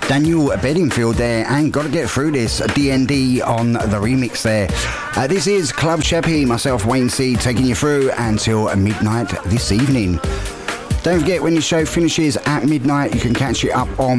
Daniel Bedingfield there, and Gotta Get Through This, DND on the remix there. This is Club Sheppy, myself Wayne C, taking you through until midnight this evening. Don't forget, when your show finishes at midnight, you can catch it up on